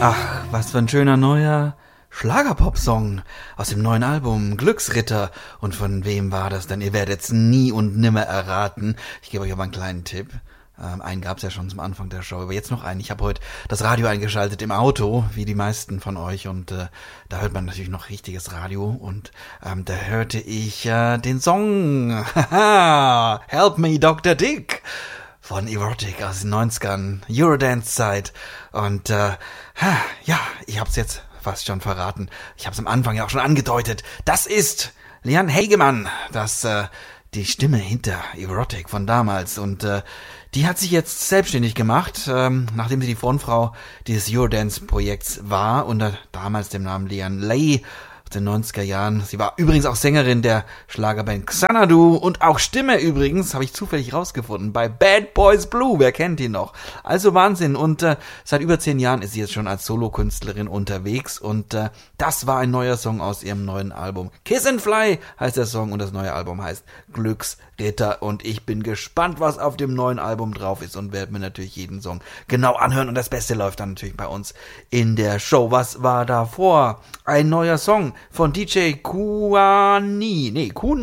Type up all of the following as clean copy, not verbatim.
Ach, was für ein schöner neuer Schlagerpop-Song aus dem neuen Album Glücksritter. Und von wem war das denn? Ihr werdet es nie und nimmer erraten. Ich gebe euch aber einen kleinen Tipp. Einen gab es ja schon zum Anfang der Show, aber jetzt noch einen. Ich habe heute das Radio eingeschaltet im Auto, wie die meisten von euch. Und da hört man natürlich noch richtiges Radio. Und da hörte ich den Song Help Me Dr. Dick von Erotic aus den 90ern, Eurodance-Zeit. Und ja, ich hab's jetzt fast schon verraten. Ich hab's am Anfang ja auch schon angedeutet. Das ist Liane Hagemann, die Stimme hinter Erotic von damals. Und die hat sich jetzt selbstständig gemacht, nachdem sie die Frontfrau dieses Eurodance-Projekts war, unter damals dem Namen Liane Lay aus den 90er Jahren. Sie war übrigens auch Sängerin der Schlagerband Xanadu und auch Stimme übrigens, habe ich zufällig rausgefunden, bei Bad Boys Blue, wer kennt die noch? Also Wahnsinn. Und seit über 10 Jahren ist sie jetzt schon als Solokünstlerin unterwegs und das war ein neuer Song aus ihrem neuen Album. Kiss and Fly heißt der Song und das neue Album heißt Glücksritter und ich bin gespannt, was auf dem neuen Album drauf ist und werde mir natürlich jeden Song genau anhören und das Beste läuft dann natürlich bei uns in der Show. Was war davor? Ein neuer Song von DJ Kunami,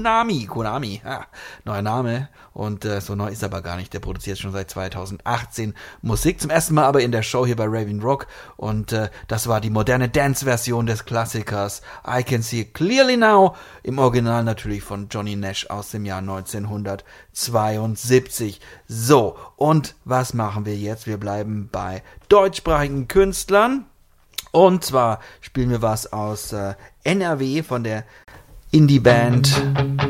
neuer Name und so neu ist er aber gar nicht, der produziert schon seit 2018 Musik, zum ersten Mal aber in der Show hier bei Raven Rock und das war die moderne Dance-Version des Klassikers I Can See Clearly Now, im Original natürlich von Johnny Nash aus dem Jahr 1972. So, und was machen wir jetzt? Wir bleiben bei deutschsprachigen Künstlern. Und zwar spielen wir was aus NRW von der Indie-Band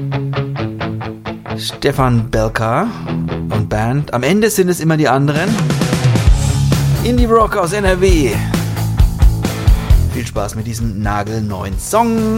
Stefan Belka und Band. Am Ende sind es immer die anderen. Indie-Rock aus NRW. Viel Spaß mit diesem nagelneuen Song.